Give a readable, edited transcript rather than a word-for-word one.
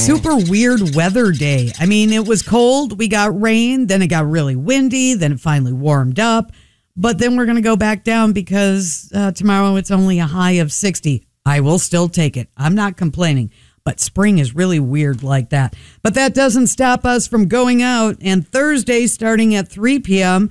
super weird weather day. I mean, it was cold. We got rain. Then it got really windy. Then it finally warmed up. But then we're going to go back down because tomorrow it's only a high of 60. I will still take it. I'm not complaining. But spring is really weird like that. But that doesn't stop us from going out. And Thursday, starting at 3 p.m.,